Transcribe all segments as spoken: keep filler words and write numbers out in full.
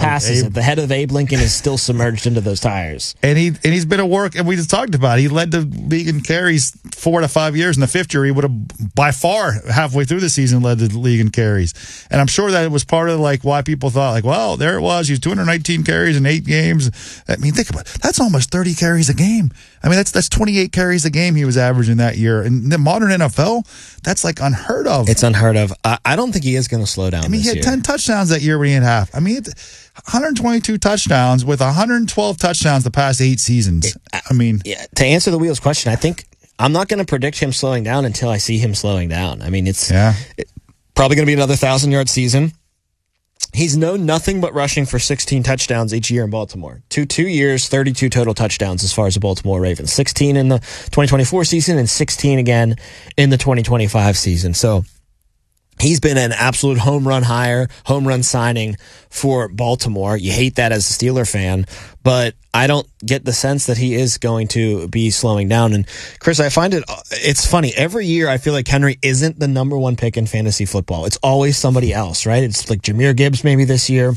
passes Abe. it. The head of Abe Lincoln is still submerged into those tires. And he and he's been at work, and we just talked about it. He led the league in carries four to five years. In the fifth year, he would have by far halfway through the season led the league in carries. And I'm sure that it was part of like why people thought like, well, there it was. He was two hundred nineteen carries in eight games. I mean, think about it. That's almost thirty carries a game. I mean, that's that's twenty-eight carries a game he was averaging that year. In the modern N F L, that's like unheard of. It's unheard of. I, I don't think he is going to slow down. I mean, this he had year. ten touchdowns that year when he had half. I mean, one hundred twenty-two touchdowns with one hundred twelve touchdowns the past eight seasons. I mean, yeah, to answer the Wheels question, I think I'm not going to predict him slowing down until I see him slowing down. I mean, it's yeah. it, probably going to be another thousand-yard season. He's known nothing but rushing for sixteen touchdowns each year in Baltimore. Two two years, thirty-two total touchdowns as far as the Baltimore Ravens. sixteen in the twenty twenty-four season and sixteen again in the twenty twenty-five season. So he's been an absolute home run hire, home run signing for Baltimore. You hate that as a Steeler fan, but I don't get the sense that he is going to be slowing down. And Chris, I find it, it's funny. Every year I feel like Henry isn't the number one pick in fantasy football. It's always somebody else, right? It's like Jahmyr Gibbs maybe this year,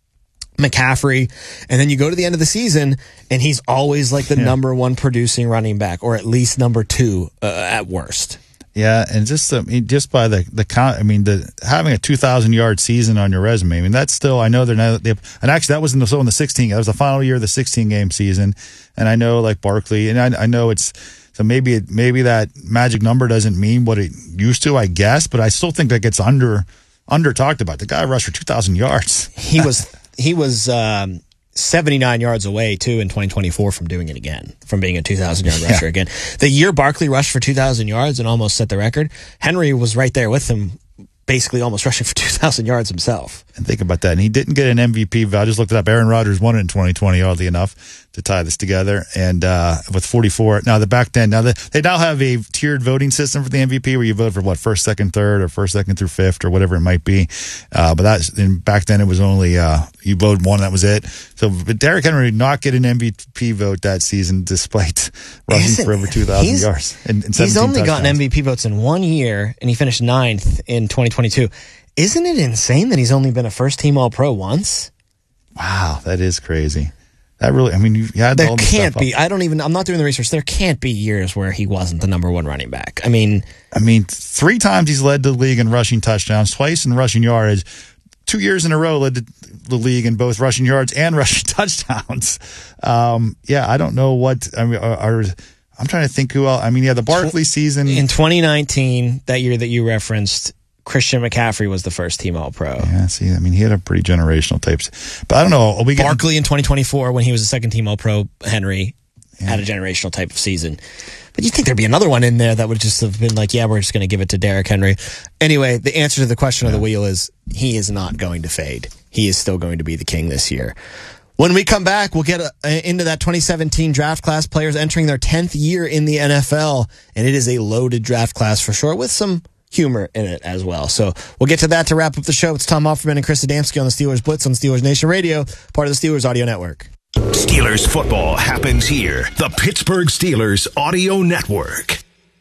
McCaffrey, and then you go to the end of the season and he's always like the yeah. number one producing running back, or at least number two uh, at worst. Yeah, and just I mean, just by the the count, I mean, the having a two thousand yard season on your resume. I mean, that's still. I know they're not. They, and actually, that was in the so in the sixteen. That was the final year of the sixteen game season. And I know like Barkley, and I, I know it's so maybe it, maybe that magic number doesn't mean what it used to, I guess. But I still think that gets under under talked about. The guy rushed for two thousand yards. He was he was. Um, seventy-nine yards away, too, in twenty twenty-four from doing it again, from being a two thousand yard rusher yeah. again. The year Barkley rushed for two thousand yards and almost set the record, Henry was right there with him, basically almost rushing for two thousand yards himself. And think about that. And he didn't get an M V P. I just looked it up. Aaron Rodgers won it in twenty twenty, oddly enough, to tie this together. And uh, with forty-four. Now, the back then, now the, they now have a tiered voting system for the M V P where you vote for, what, first, second, third, or first, second through fifth, or whatever it might be. Uh, but that's, and back then it was only, uh, you voted one, that was it. So, but Derrick Henry did not get an M V P vote that season despite rushing Isn't, for over two thousand yards. And, and he's only touchdowns. gotten M V P votes in one year, and he finished ninth in twenty twenty-two. Isn't it insane that he's only been a first-team All-Pro once? Wow, that is crazy. That really, I mean, you had there all this can't stuff be. up. I don't even. I'm not doing the research. There can't be years where he wasn't the number one running back. I mean, I mean, three times he's led the league in rushing touchdowns, twice in rushing yardage, two years in a row led the league in both rushing yards and rushing touchdowns. Um, yeah, I don't know what. I mean, are, are, I'm trying to think who else. I mean, yeah, the Barkley season in twenty nineteen, that year that you referenced, Christian McCaffrey was the first team All-Pro. Yeah, see, I mean, he had a pretty generational types. But I don't know. Are we getting... Barkley in twenty twenty-four, when he was a second team All-Pro, Henry yeah. had a generational type of season. But you'd think there'd be another one in there that would just have been like, yeah, we're just going to give it to Derrick Henry. Anyway, the answer to the question yeah. of the wheel is he is not going to fade. He is still going to be the king this year. When we come back, we'll get a, into that twenty seventeen draft class, players entering their tenth year in the N F L. And it is a loaded draft class for sure, with some humor in it as well. So we'll get to that to wrap up the show. It's Tom Offerman and Chris Adamski on the Steelers Blitz on Steelers Nation Radio, part of the Steelers Audio Network. Steelers football happens here. The Pittsburgh Steelers Audio Network.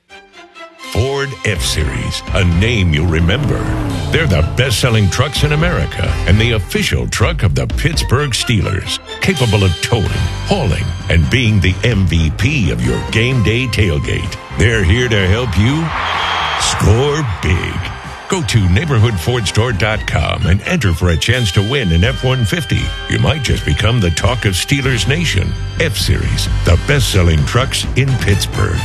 Ford F-Series, a name you'll remember. They're the best-selling trucks in America and the official truck of the Pittsburgh Steelers, capable of towing, hauling, and being the M V P of your game day tailgate. They're here to help you score big. Go to neighborhood ford store dot com and enter for a chance to win an F one fifty. You might just become the talk of Steelers Nation. F-Series, the best-selling trucks in Pittsburgh.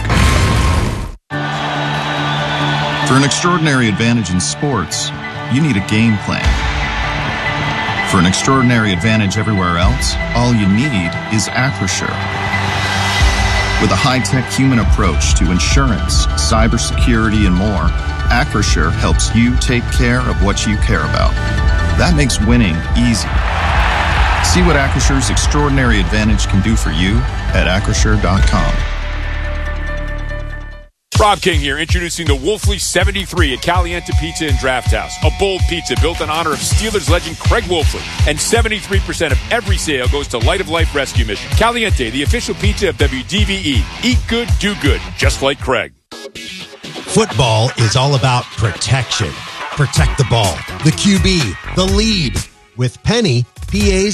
For an extraordinary advantage in sports, you need a game plan. For an extraordinary advantage everywhere else, all you need is Acrisure. With a high-tech human approach to insurance, cybersecurity, and more, Acrisure helps you take care of what you care about. That makes winning easy. See what Acrisure's extraordinary advantage can do for you at acrisure dot com. Rob King here, introducing the Wolfley seventy-three at Caliente Pizza and Draft House. A bold pizza built in honor of Steelers legend Craig Wolfley. And seventy-three percent of every sale goes to Light of Life Rescue Mission. Caliente, the official pizza of W D V E. Eat good, do good, just like Craig. Football is all about protection. Protect the ball, the Q B, the lead. With Penny, P As